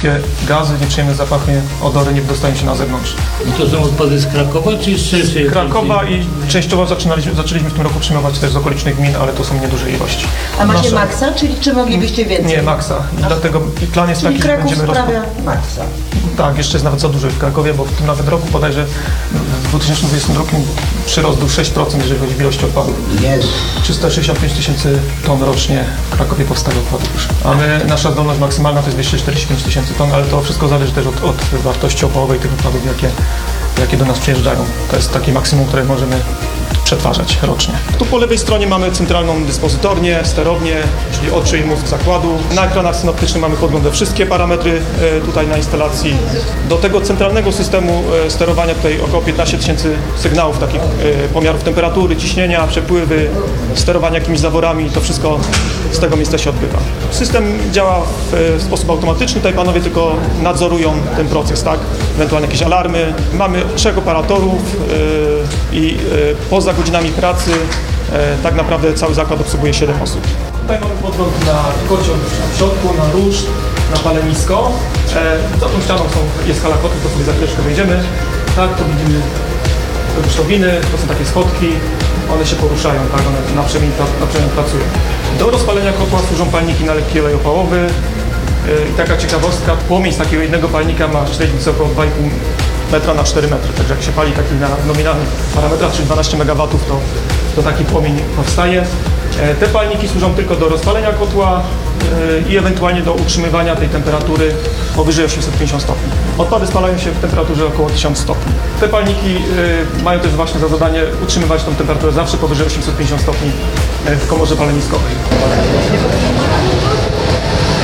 wszystkie gazy, nieprzyjemne zapachy, odory nie dostają się na zewnątrz. I to są odpady z Krakowa czy jeszcze? Krakowa i częściowo zaczęliśmy w tym roku przyjmować też z okolicznych gmin, ale to są nieduże ilości. A macie maksa, czy moglibyście więcej? Nie, maksa. Dlatego i plan jest taki, że Kraków będziemy sprawia maksa. Tak, jeszcze jest nawet za dużo w Krakowie, bo w tym nawet roku bodajże w 2022 przyrost był 6%, jeżeli chodzi o ilość odpadów. 365 tysięcy ton rocznie w Krakowie powstaje odpadów już. A nasza zdolność maksymalna to jest 245 tysięcy ton, ale to wszystko zależy też od wartości opałowej tych odpadów, jakie do nas przyjeżdżają. To jest takie maksimum, które możemy przetwarzać rocznie. Tu po lewej stronie mamy centralną dyspozytornię, sterownię, czyli oczy i mózg zakładu. Na ekranach synoptycznych mamy podgląd we wszystkie parametry tutaj na instalacji. Do tego centralnego systemu sterowania tutaj około 15 tysięcy sygnałów, takich pomiarów temperatury, ciśnienia, przepływy, sterowania jakimiś zaworami. To wszystko z tego miejsca się odbywa. System działa w sposób automatyczny. Tutaj panowie tylko nadzorują ten proces, tak? Ewentualnie jakieś alarmy. Mamy 3 operatorów i poza godzinami pracy tak naprawdę cały zakład obsługuje 7 osób. Tutaj mamy podgląd na kocioł w środku, na ruszt, na palenisko. Za tą ścianą jest hala kotów, to sobie za chwileczkę wejdziemy. Tak, to widzimy rusztowiny, to są takie schodki, one się poruszają, tak, one na przemian pracują. Do rozpalenia kotła służą palniki na lekki olej opałowy. I taka ciekawostka, płomień z takiego jednego palnika ma średnicę około 2,5 metra na 4 metry, także jak się pali taki na nominalnych parametrach, czyli 12 MW, to taki płomień powstaje. Te palniki służą tylko do rozpalenia kotła i ewentualnie do utrzymywania tej temperatury powyżej 850 stopni. Odpady spalają się w temperaturze około 1000 stopni. Te palniki mają też właśnie za zadanie utrzymywać tą temperaturę zawsze powyżej 850 stopni w komorze paleniskowej.